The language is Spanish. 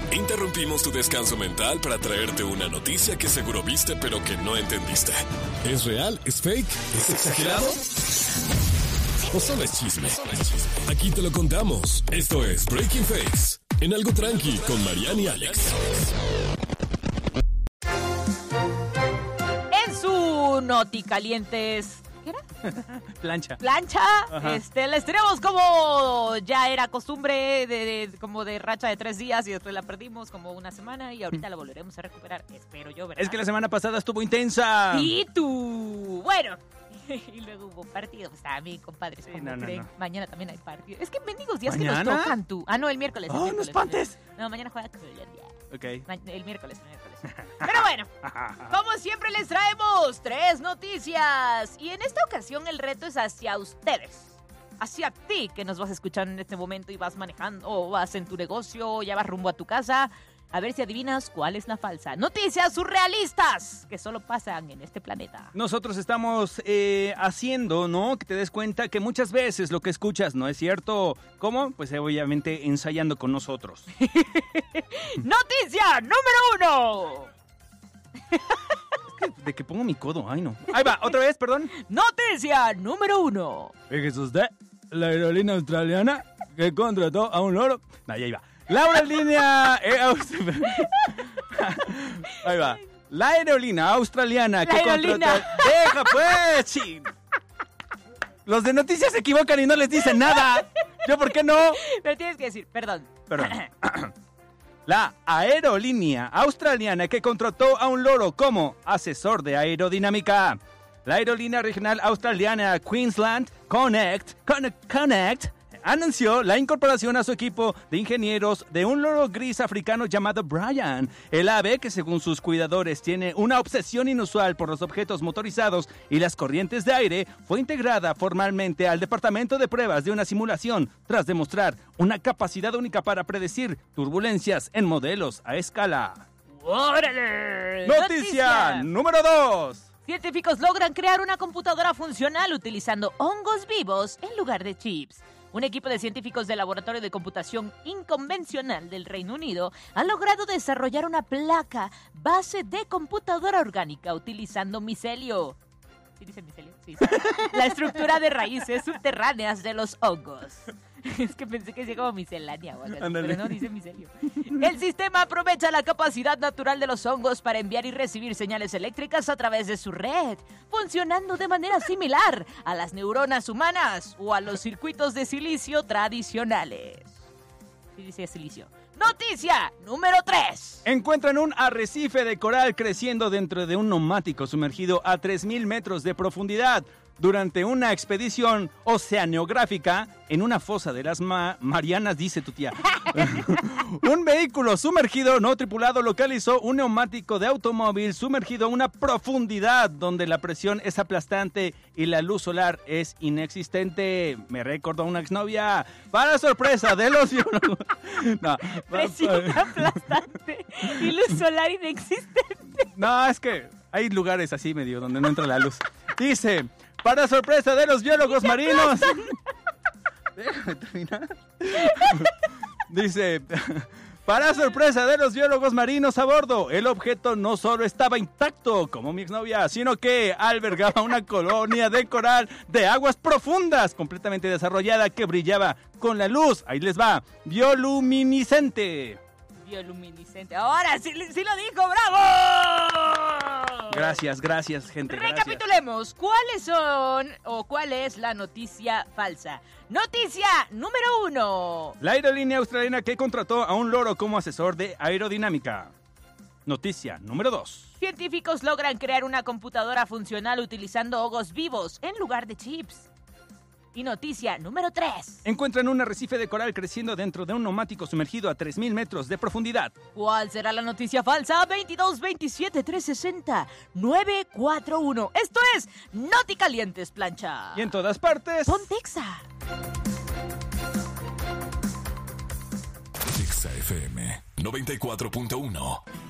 Interrumpimos tu descanso mental para traerte una noticia que seguro viste pero que no entendiste. ¿Es real? ¿Es fake? ¿Es exagerado? ¿O solo es chisme? Aquí te lo contamos. Esto es Breaking Face, en Algo Tranqui con Mariana y Alex. En su Noti Calientes... ¿Qué era? Plancha. Les tenemos como ya era costumbre como de racha de 3 días y después la perdimos como una semana y ahorita la volveremos a recuperar, espero yo, ¿verdad? Es que la semana pasada estuvo intensa. Y tú, bueno, y luego hubo partido, pues también, compadres, Sí, como no. Mañana también hay partido. Es que bendigos días ¿Mañana? que nos tocan tú. Ah, no, el miércoles. ¡Oh, no espantes! No, mañana juega Colombia. Ok. El miércoles. Pero bueno, como siempre les traemos 3 noticias. Y en esta ocasión el reto es hacia ustedes. Hacia ti que nos vas escuchando en este momento y vas manejando o vas en tu negocio o ya vas rumbo a tu casa. A ver si adivinas cuál es la falsa. Noticias surrealistas que solo pasan en este planeta. Nosotros estamos haciendo, ¿no? Que te des cuenta que muchas veces lo que escuchas no es cierto. ¿Cómo? Pues obviamente ensayando con nosotros. ¡Noticia número 1! ¿De que pongo mi codo? Ay, no. Ahí va, otra vez, perdón. Noticia número 1. Fíjese usted, la aerolínea australiana que contrató a un loro. Ahí va. La aerolínea... Ahí va. La aerolínea australiana que contrató... ¡Deja pues! Sí. Los de noticias se equivocan y no les dicen nada. ¿Yo por qué no? Me tienes que decir, perdón. La aerolínea australiana que contrató a un loro como asesor de aerodinámica. La aerolínea regional australiana Queensland Connect anunció la incorporación a su equipo de ingenieros de un loro gris africano llamado Brian. El ave, que según sus cuidadores tiene una obsesión inusual por los objetos motorizados y las corrientes de aire, fue integrada formalmente al departamento de pruebas de una simulación tras demostrar una capacidad única para predecir turbulencias en modelos a escala. ¡Órale! Noticia número 2. Científicos logran crear una computadora funcional utilizando hongos vivos en lugar de chips. Un equipo de científicos del Laboratorio de Computación Inconvencional del Reino Unido ha logrado desarrollar una placa base de computadora orgánica utilizando micelio. ¿Sí dice micelio? Sí. La estructura de raíces subterráneas de los hongos. Es que pensé que decía como miscelánea o algo así, pero no, dice micelio. El sistema aprovecha la capacidad natural de los hongos para enviar y recibir señales eléctricas a través de su red, funcionando de manera similar a las neuronas humanas o a los circuitos de silicio tradicionales. Sí dice silicio. Noticia número 3. Encuentran un arrecife de coral creciendo dentro de un neumático sumergido a 3,000 metros de profundidad durante una expedición oceanográfica en una fosa de las Marianas, dice tu tía. Un vehículo sumergido no tripulado localizó un neumático de automóvil sumergido a una profundidad donde la presión es aplastante y la luz solar es inexistente. Me recordó una exnovia. Para sorpresa de los biólogos. No, presión aplastante y luz solar inexistente. No, es que hay lugares así medio donde no entra la luz. Dice, para sorpresa de los biólogos marinos. Déjame terminar. Dice, para sorpresa de los biólogos marinos a bordo, el objeto no solo estaba intacto, como mi exnovia, sino que albergaba una colonia de coral de aguas profundas, completamente desarrollada, que brillaba con la luz. Ahí les va, bioluminiscente. Bioluminiscente. Ahora sí lo dijo, ¡bravo! Gracias, gente. Recapitulemos, ¿cuáles son o cuál es la noticia falsa? Noticia número 1. La aerolínea australiana que contrató a un loro como asesor de aerodinámica. Noticia número 2. Científicos logran crear una computadora funcional utilizando hongos vivos en lugar de chips. Y noticia número 3. Encuentran un arrecife de coral creciendo dentro de un neumático sumergido a 3,000 metros de profundidad. ¿Cuál será la noticia falsa? 22 27 360 941. Esto es Noti Calientes Plancha. Y en todas partes, ponte Exa. Exa FM 94.1.